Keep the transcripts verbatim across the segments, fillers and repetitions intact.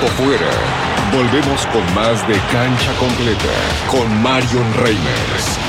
fuera. Volvemos con más de Cancha Completa con Marion Reimers.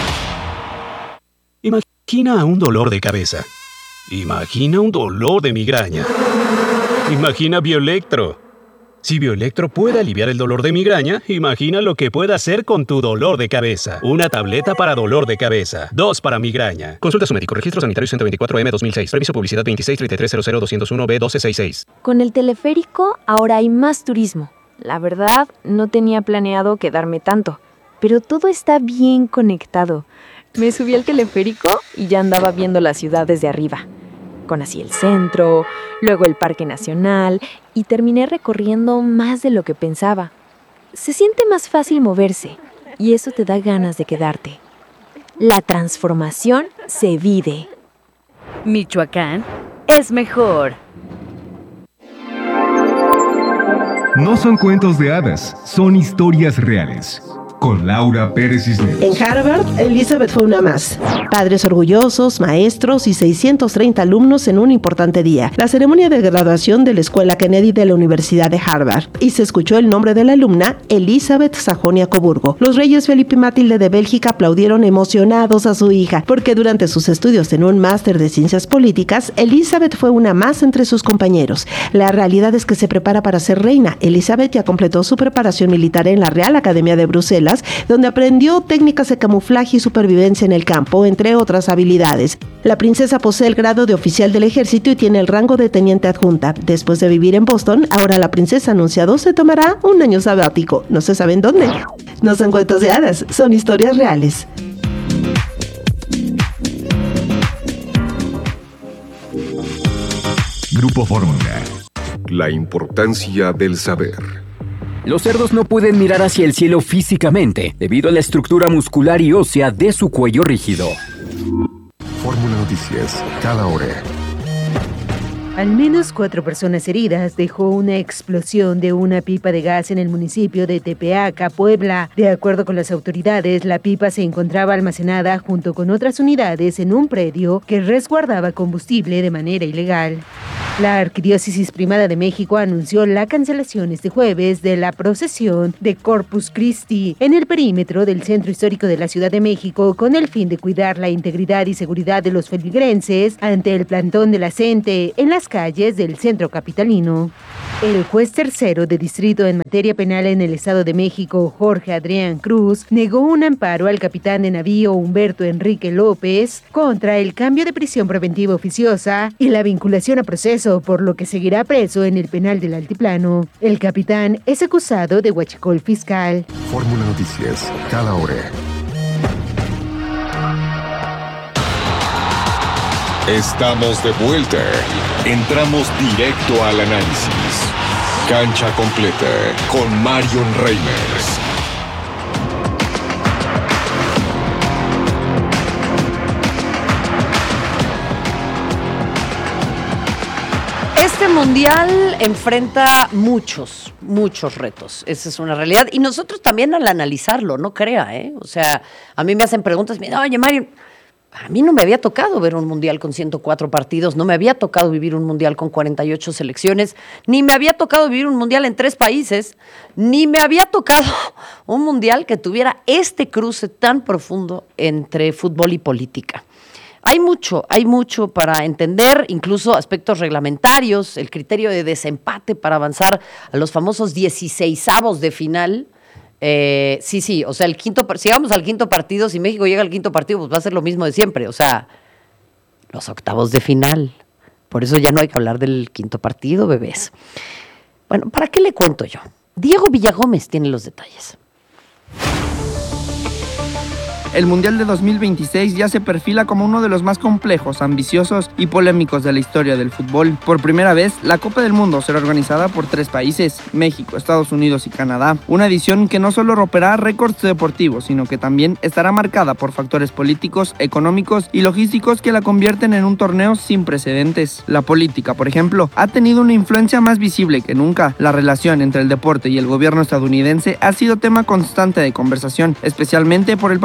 Imagina un dolor de cabeza. Imagina un dolor de migraña. Imagina Bioelectro. Si Bioelectro puede aliviar el dolor de migraña, imagina lo que puede hacer con tu dolor de cabeza. Una tableta para dolor de cabeza. Dos para migraña. Consulta a su médico. Registro sanitario ciento veinticuatro M dos mil seis. Permiso publicidad veintiséis treinta y tres cero cero doscientos uno B doce sesenta y seis. Con el teleférico ahora hay más turismo. La verdad, no tenía planeado quedarme tanto, pero todo está bien conectado. Me subí al teleférico y ya andaba viendo la ciudad desde arriba. Conocí el centro, luego el Parque Nacional y terminé recorriendo más de lo que pensaba. Se siente más fácil moverse y eso te da ganas de quedarte. La transformación se vive. Michoacán es mejor. No son cuentos de hadas, son historias reales. Con Laura Pérez Cisneros. En Harvard, Elizabeth fue una más. Padres orgullosos, maestros y seiscientos treinta alumnos en un importante día. La ceremonia de graduación de la Escuela Kennedy de la Universidad de Harvard. Y se escuchó el nombre de la alumna, Elizabeth Sajonia-Coburgo. Los reyes Felipe y Matilde de Bélgica aplaudieron emocionados a su hija, porque durante sus estudios en un máster de ciencias políticas, Elizabeth fue una más entre sus compañeros. La realidad es que se prepara para ser reina. Elizabeth ya completó su preparación militar en la Real Academia de Bruselas, donde aprendió técnicas de camuflaje y supervivencia en el campo, entre otras habilidades. La princesa posee el grado de oficial del ejército y tiene el rango de teniente adjunta. Después de vivir en Boston, ahora la princesa anunciado se tomará un año sabático. No se sabe en dónde. No son cuentos de hadas, son historias reales. Grupo Fórmula. La importancia del saber. Los cerdos no pueden mirar hacia el cielo físicamente, debido a la estructura muscular y ósea de su cuello rígido. Fórmula Noticias, cada hora. Al menos cuatro personas heridas dejó una explosión de una pipa de gas en el municipio de Tepeaca, Puebla. De acuerdo con las autoridades, la pipa se encontraba almacenada junto con otras unidades en un predio que resguardaba combustible de manera ilegal. La Arquidiócesis Primada de México anunció la cancelación este jueves de la procesión de Corpus Christi en el perímetro del Centro Histórico de la Ciudad de México con el fin de cuidar la integridad y seguridad de los feligreses ante el plantón de la gente en las calles del centro capitalino. El juez tercero de distrito en materia penal en el Estado de México, Jorge Adrián Cruz, negó un amparo al capitán de navío Humberto Enrique López contra el cambio de prisión preventiva oficiosa y la vinculación a proceso, por lo que seguirá preso en el penal del Altiplano. El capitán es acusado de huachicol fiscal. Fórmula Noticias, cada hora. Estamos de vuelta. Entramos directo al análisis. Cancha Completa con Marion Reimers. Este mundial enfrenta muchos, muchos retos. Esa es una realidad. Y nosotros también al analizarlo, no crea, ¿eh? O sea, a mí me hacen preguntas, oye, Marion, a mí no me había tocado ver un mundial con ciento cuatro partidos, no me había tocado vivir un mundial con cuarenta y ocho selecciones, ni me había tocado vivir un mundial en tres países, ni me había tocado un mundial que tuviera este cruce tan profundo entre fútbol y política. Hay mucho, hay mucho para entender, incluso aspectos reglamentarios, el criterio de desempate para avanzar a los famosos dieciseisavos de final. Eh, sí, sí, o sea, el quinto, si llegamos al quinto partido, si México llega al quinto partido, pues va a ser lo mismo de siempre, o sea, los octavos de final. Por eso ya no hay que hablar del quinto partido, bebés. Bueno, ¿para qué le cuento yo? Diego Villagómez tiene los detalles. El Mundial de dos mil veintiséis ya se perfila como uno de los más complejos, ambiciosos y polémicos de la historia del fútbol. Por primera vez, la Copa del Mundo será organizada por tres países, México, Estados Unidos y Canadá. Una edición que no solo romperá récords deportivos, sino que también estará marcada por factores políticos, económicos y logísticos que la convierten en un torneo sin precedentes. La política, por ejemplo, ha tenido una influencia más visible que nunca. La relación entre el deporte y el gobierno estadounidense ha sido tema constante de conversación, especialmente por el papel que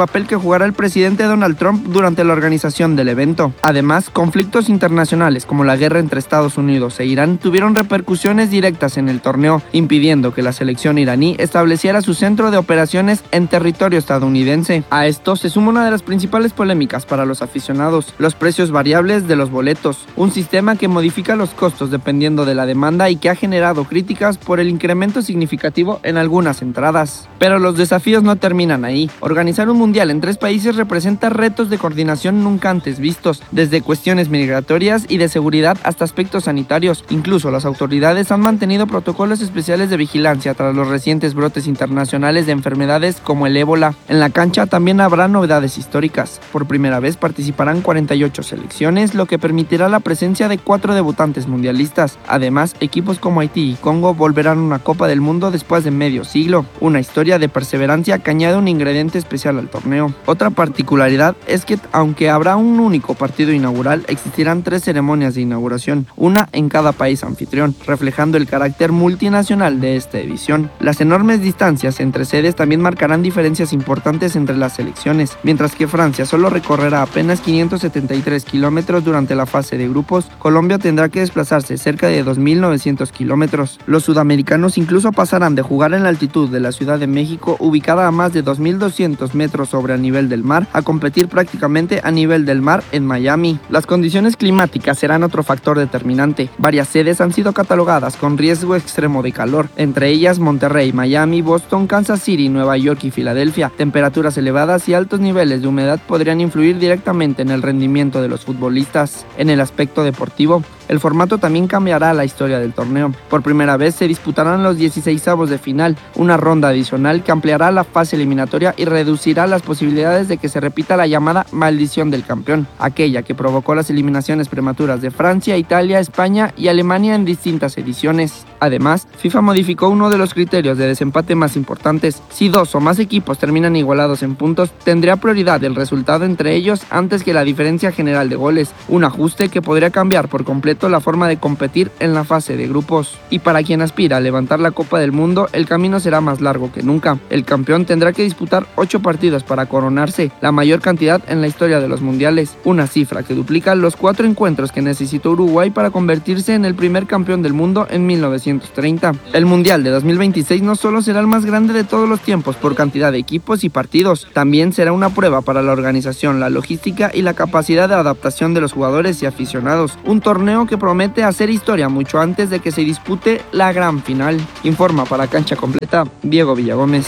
jugará el presidente Donald Trump durante la organización del evento. Además, conflictos internacionales como la guerra entre Estados Unidos e Irán tuvieron repercusiones directas en el torneo, impidiendo que la selección iraní estableciera su centro de operaciones en territorio estadounidense. A esto se suma una de las principales polémicas para los aficionados: los precios variables de los boletos, un sistema que modifica los costos dependiendo de la demanda y que ha generado críticas por el incremento significativo en algunas entradas. Pero los desafíos no terminan ahí. Organizar un mundial en tres países representa retos de coordinación nunca antes vistos, desde cuestiones migratorias y de seguridad hasta aspectos sanitarios. Incluso las autoridades han mantenido protocolos especiales de vigilancia tras los recientes brotes internacionales de enfermedades como el ébola. En la cancha también habrá novedades históricas. Por primera vez participarán cuarenta y ocho selecciones, lo que permitirá la presencia de cuatro debutantes mundialistas. Además, equipos como Haití y Congo volverán a una Copa del Mundo después de medio siglo, una historia de perseverancia que añade un ingrediente especial al torneo. Otra particularidad es que, aunque habrá un único partido inaugural, existirán tres ceremonias de inauguración, una en cada país anfitrión, reflejando el carácter multinacional de esta edición. Las enormes distancias entre sedes también marcarán diferencias importantes entre las selecciones. Mientras que Francia solo recorrerá apenas quinientos setenta y tres kilómetros durante la fase de grupos, Colombia tendrá que desplazarse cerca de dos mil novecientos kilómetros. Los sudamericanos incluso pasarán de jugar en la altitud de la Ciudad de México, ubicada a más de dos mil doscientos metros sobre el nivel del mar, a competir prácticamente a nivel del mar en Miami. Las condiciones climáticas serán otro factor determinante. Varias sedes han sido catalogadas con riesgo extremo de calor, entre ellas Monterrey, Miami, Boston, Kansas City, Nueva York y Filadelfia. Temperaturas elevadas y altos niveles de humedad podrían influir directamente en el rendimiento de los futbolistas. En el aspecto deportivo, el formato también cambiará la historia del torneo. Por primera vez se disputarán los dieciseisavos de final, una ronda adicional que ampliará la fase eliminatoria y reducirá las posibilidades de que se repita la llamada maldición del campeón, aquella que provocó las eliminaciones prematuras de Francia, Italia, España y Alemania en distintas ediciones. Además, FIFA modificó uno de los criterios de desempate más importantes. Si dos o más equipos terminan igualados en puntos, tendría prioridad el resultado entre ellos antes que la diferencia general de goles, un ajuste que podría cambiar por completo la forma de competir en la fase de grupos. Y para quien aspira a levantar la Copa del Mundo, el camino será más largo que nunca. El campeón tendrá que disputar ocho partidos para coronarse, la mayor cantidad en la historia de los mundiales, una cifra que duplica los cuatro encuentros que necesitó Uruguay para convertirse en el primer campeón del mundo en mil novecientos treinta. El Mundial de dos mil veintiséis no solo será el más grande de todos los tiempos por cantidad de equipos y partidos, también será una prueba para la organización, la logística y la capacidad de adaptación de los jugadores y aficionados. Un torneo que promete hacer historia mucho antes de que se dispute la gran final. Informa para Cancha Completa, Diego Villagómez.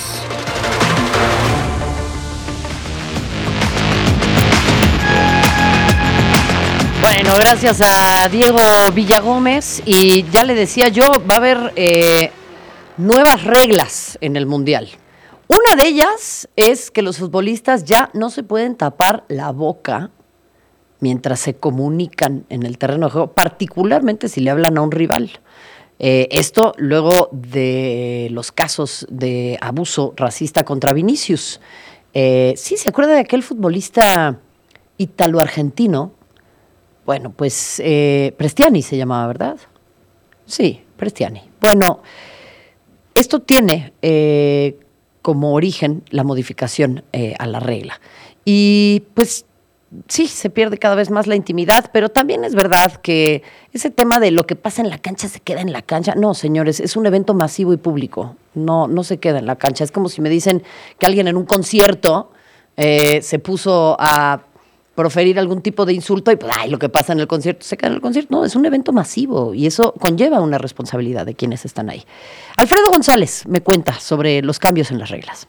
Bueno, gracias a Diego Villagómez. Y ya le decía yo, va a haber eh, nuevas reglas en el Mundial. Una de ellas es que los futbolistas ya no se pueden tapar la boca mientras se comunican en el terreno de juego, particularmente si le hablan a un rival. Eh, esto luego de los casos de abuso racista contra Vinicius. Eh, sí, ¿se acuerda de aquel futbolista italo-argentino? Bueno, pues eh, Prestiani se llamaba, ¿verdad? Sí, Prestiani. Bueno, esto tiene eh, como origen la modificación eh, a la regla. Y pues sí, se pierde cada vez más la intimidad, pero también es verdad que ese tema de lo que pasa en la cancha se queda en la cancha. No, señores, es un evento masivo y público. No, no se queda en la cancha. Es como si me dicen que alguien en un concierto eh, se puso a proferir algún tipo de insulto y pues, ay, lo que pasa en el concierto se queda en el concierto. No, es un evento masivo y eso conlleva una responsabilidad de quienes están ahí. Alfredo González me cuenta sobre los cambios en las reglas.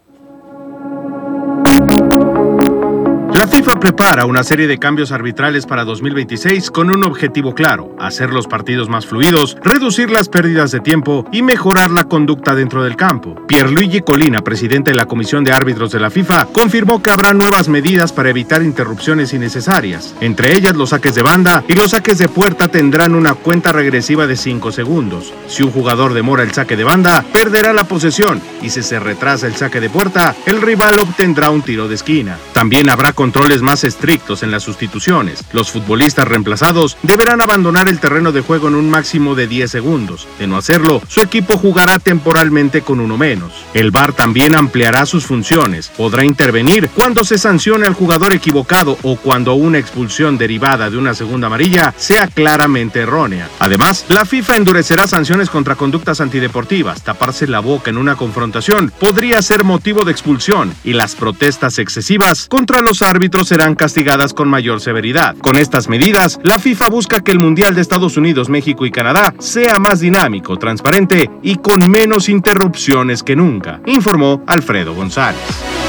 La FIFA prepara una serie de cambios arbitrales para dos mil veintiséis con un objetivo claro: hacer los partidos más fluidos, reducir las pérdidas de tiempo y mejorar la conducta dentro del campo. Pierluigi Collina, presidente de la Comisión de Árbitros de la FIFA, confirmó que habrá nuevas medidas para evitar interrupciones innecesarias. Entre ellas, los saques de banda y los saques de puerta tendrán una cuenta regresiva de cinco segundos. Si un jugador demora el saque de banda, perderá la posesión, y si se retrasa el saque de puerta, el rival obtendrá un tiro de esquina. También habrá con controles más estrictos en las sustituciones. Los futbolistas reemplazados deberán abandonar el terreno de juego en un máximo de diez segundos. De no hacerlo, su equipo jugará temporalmente con uno menos. El V A R también ampliará sus funciones. Podrá intervenir cuando se sancione al jugador equivocado o cuando una expulsión derivada de una segunda amarilla sea claramente errónea. Además, la FIFA endurecerá sanciones contra conductas antideportivas. Taparse la boca en una confrontación podría ser motivo de expulsión y las protestas excesivas contra los árbitros serán castigadas con mayor severidad. Con estas medidas, la FIFA busca que el Mundial de Estados Unidos, México y Canadá sea más dinámico, transparente y con menos interrupciones que nunca, informó Alfredo González.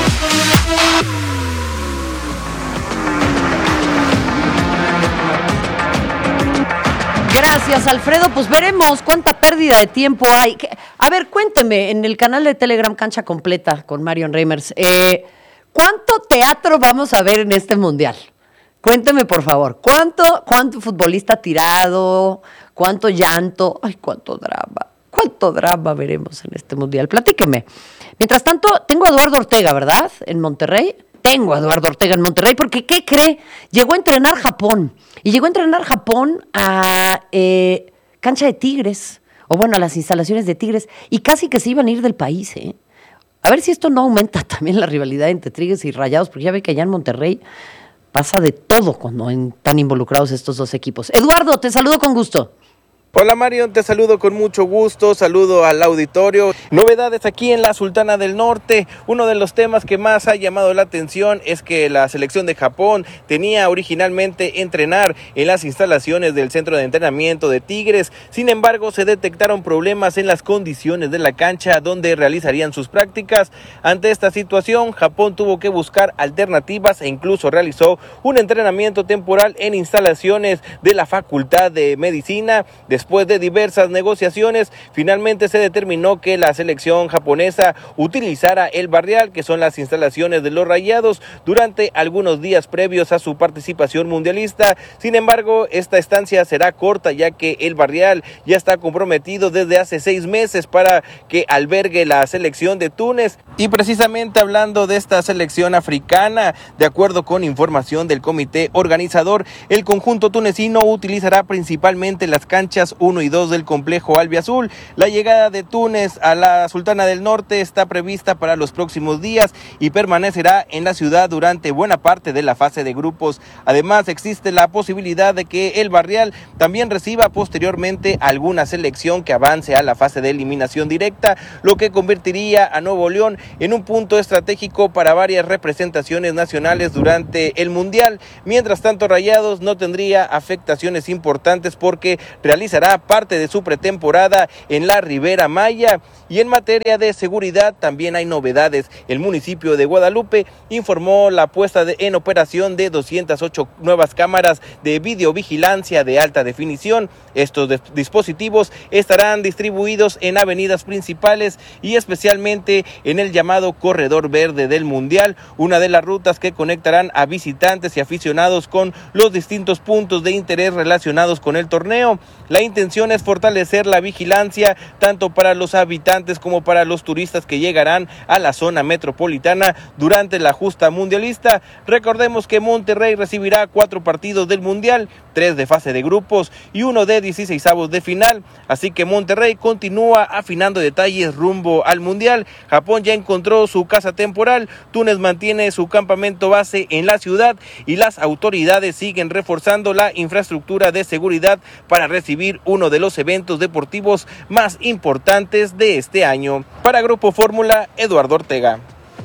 Gracias, Alfredo. Pues veremos cuánta pérdida de tiempo hay. A ver, cuénteme, en el canal de Telegram Cancha Completa con Marion Reimers, eh, ¿cuánto teatro vamos a ver en este Mundial? Cuénteme, por favor, ¿cuánto, cuánto futbolista tirado? ¿Cuánto llanto? Ay, cuánto drama. ¿Cuánto drama veremos en este Mundial? Platíqueme. Mientras tanto, tengo a Eduardo Ortega, ¿verdad? En Monterrey. Tengo a Eduardo Ortega en Monterrey porque, ¿qué cree? Llegó a entrenar Japón. Y llegó a entrenar Japón a eh, cancha de Tigres, o bueno, a las instalaciones de Tigres, y casi que se iban a ir del país, ¿eh? A ver si esto no aumenta también la rivalidad entre Tigres y Rayados, porque ya ve que allá en Monterrey pasa de todo cuando están involucrados estos dos equipos. Eduardo, te saludo con gusto. Hola Marion, te saludo con mucho gusto, saludo al auditorio. Novedades aquí en la Sultana del Norte. Uno de los temas que más ha llamado la atención es que la selección de Japón tenía originalmente entrenar en las instalaciones del centro de entrenamiento de Tigres. Sin embargo, se detectaron problemas en las condiciones de la cancha donde realizarían sus prácticas. Ante esta situación, Japón tuvo que buscar alternativas e incluso realizó un entrenamiento temporal en instalaciones de la Facultad de Medicina. Después de diversas negociaciones, finalmente se determinó que la selección japonesa utilizara el barrial, que son las instalaciones de los Rayados, durante algunos días previos a su participación mundialista. Sin embargo, esta estancia será corta, ya que el barrial ya está comprometido desde hace seis meses para que albergue la selección de Túnez. Y precisamente hablando de esta selección africana, de acuerdo con información del comité organizador, el conjunto tunecino utilizará principalmente las canchas uno y dos del complejo albiazul. La llegada de Túnez a la Sultana del Norte está prevista para los próximos días y permanecerá en la ciudad durante buena parte de la fase de grupos. Además, existe la posibilidad de que el barrial también reciba posteriormente alguna selección que avance a la fase de eliminación directa, lo que convertiría a Nuevo León en un punto estratégico para varias representaciones nacionales durante el Mundial. Mientras tanto, Rayados no tendría afectaciones importantes porque realizará parte de su pretemporada en la Ribera Maya. Y en materia de seguridad también hay novedades. El municipio de Guadalupe informó la puesta de, en operación de doscientas ocho nuevas cámaras de videovigilancia de alta definición. Estos de, dispositivos estarán distribuidos en avenidas principales y especialmente en el llamado Corredor Verde del Mundial, una de las rutas que conectarán a visitantes y aficionados con los distintos puntos de interés relacionados con el torneo. La intención es fortalecer la vigilancia tanto para los habitantes como para los turistas que llegarán a la zona metropolitana durante la justa mundialista. Recordemos que Monterrey recibirá cuatro partidos del Mundial, tres de fase de grupos y uno de dieciseisavos de final, así que Monterrey continúa afinando detalles rumbo al Mundial. Japón ya encontró su casa temporal, Túnez mantiene su campamento base en la ciudad y las autoridades siguen reforzando la infraestructura de seguridad para recibir uno de los eventos deportivos más importantes de este año. Para Grupo Fórmula, Eduardo Ortega.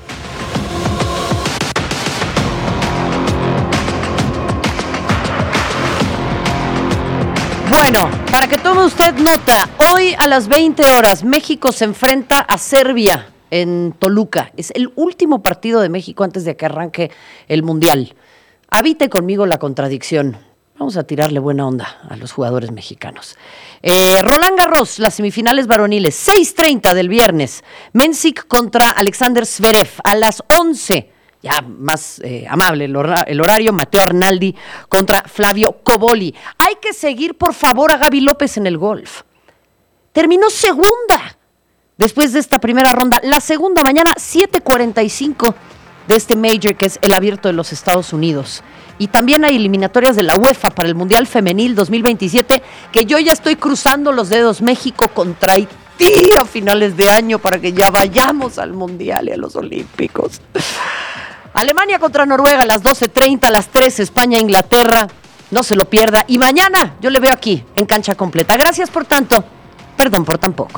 Bueno, para que tome usted nota, hoy a las veinte horas México se enfrenta a Serbia en Toluca. Es el último partido de México antes de que arranque el Mundial. Habite conmigo la contradicción. Vamos a tirarle buena onda a los jugadores mexicanos. Eh, Roland Garros, las semifinales varoniles, seis treinta del viernes. Mensik contra Alexander Zverev a las once. Ya más eh, amable el, hor- el horario. Mateo Arnaldi contra Flavio Cobolli. Hay que seguir, por favor, a Gaby López en el golf. Terminó segunda después de esta primera ronda. La segunda mañana, siete cuarenta y cinco. de este major que es el Abierto de los Estados Unidos. Y también hay eliminatorias de la UEFA para el Mundial Femenil dos mil veintisiete, que yo ya estoy cruzando los dedos. México contra Haití a finales de año para que ya vayamos al Mundial y a los Olímpicos. Alemania contra Noruega a las doce treinta, a las tres España, Inglaterra. No se lo pierda. Y mañana yo le veo aquí en Cancha Completa. Gracias por tanto. Perdón por tan poco.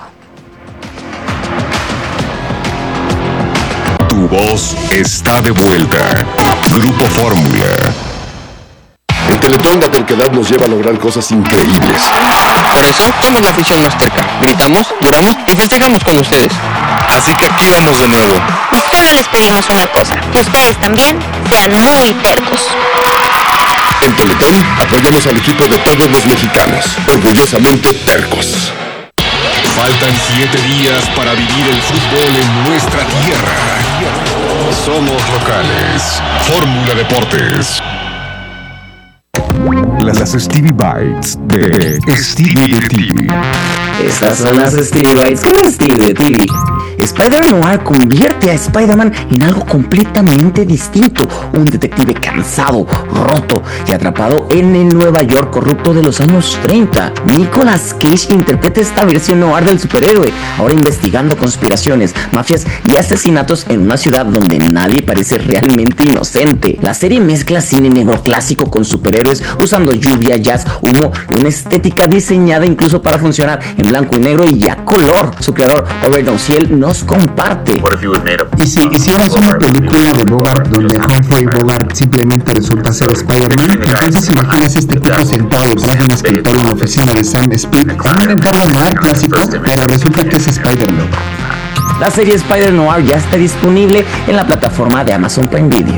Tu voz está de vuelta. Grupo Fórmula. El Teletón la terquedad nos lleva a lograr cosas increíbles. Por eso somos la afición más terca. Gritamos, lloramos y festejamos con ustedes. Así que pídanos de nuevo. Y solo les pedimos una cosa, que ustedes también sean muy tercos. En Teletón apoyamos al equipo de todos los mexicanos, orgullosamente tercos. Faltan siete días para vivir el fútbol en nuestra tierra. Somos locales. Fórmula Deportes. Las Stevie Bites de Stevie de T V. Estas son las Stevie Bites con Stevie de T V. Spider-Noir convierte a Spider-Man en algo completamente distinto, un detective cansado, roto y atrapado en el Nueva York corrupto de los años treinta. Nicolas Cage interpreta esta versión noir del superhéroe, ahora investigando conspiraciones, mafias y asesinatos en una ciudad donde nadie parece realmente inocente. La serie mezcla cine negro clásico con superhéroes usando lluvia, jazz, humo y una estética diseñada incluso para funcionar en blanco y negro y a color. Su creador, Robert Downhill, nos comparte. ¿Y si hicieras una película de Bogart donde Humphrey Bogart simplemente resulta ser Spider-Man? Entonces imaginas este tipo sentado detrás de un escritorio en la oficina de Sam Speed con un encargo noir clásico, pero resulta que es Spider-Man. La serie Spider-Noir ya está disponible en la plataforma de Amazon Prime Video.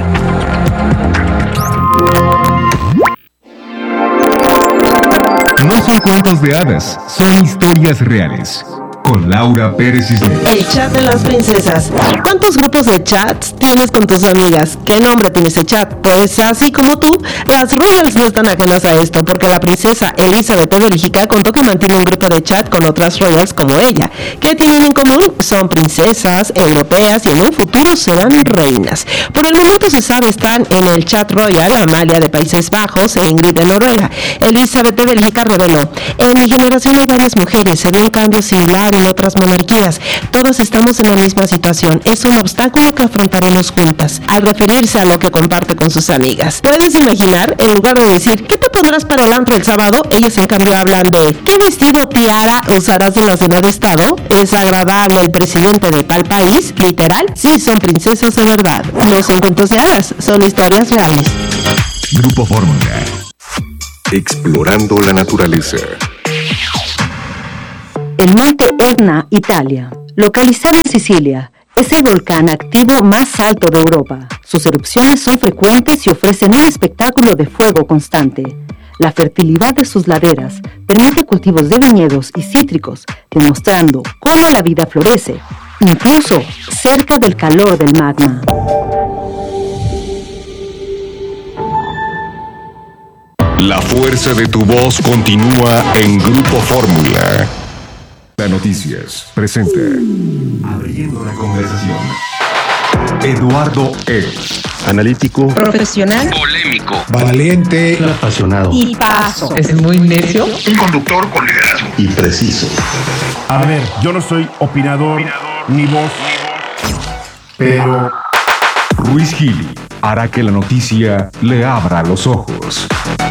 No son cuentos de hadas, son historias reales. Con Laura Pérez Cisneros. El chat de las princesas. ¿Cuántos grupos de chats tienes con tus amigas? ¿Qué nombre tiene ese chat? Pues así como tú, las royals no están ajenas a esto, porque la princesa Elizabeth de Bélgica contó que mantiene un grupo de chat con otras royals como ella. ¿Qué tienen en común? Son princesas europeas y en un futuro serán reinas. Por el momento se sabe están en el chat royal Amalia de Países Bajos e Ingrid de Noruega. Elizabeth de Bélgica reveló: en mi generación hay varias mujeres, se ve un cambio similar en otras monarquías. Todas estamos en la misma situación. Es un obstáculo que afrontaremos juntas. Al referirse a lo que comparte con sus amigas. ¿Puedes imaginar? En lugar de decir ¿qué te pondrás para el antro el sábado? Ellas en cambio hablan de ¿qué vestido tiara usarás en la cena de estado? ¿Es agradable el presidente de tal país? Literal, sí, son princesas de verdad. No son cuentos de hadas, son historias reales. Grupo Fórmula. Explorando la naturaleza. El monte Etna, Italia, localizado en Sicilia, es el volcán activo más alto de Europa. Sus erupciones son frecuentes y ofrecen un espectáculo de fuego constante. La fertilidad de sus laderas permite cultivos de viñedos y cítricos, demostrando cómo la vida florece, incluso cerca del calor del magma. La fuerza de tu voz continúa en Grupo Fórmula. La Noticias presenta Abriendo la conversación. Eduardo E. Analítico, profesional, polémico, valiente, apasionado y paso. Es muy necio. Un conductor con liderazgo y preciso. A ver, yo no soy opinador, opinador ni voz, ni voz, pero Ruiz Gili hará que la noticia le abra los ojos.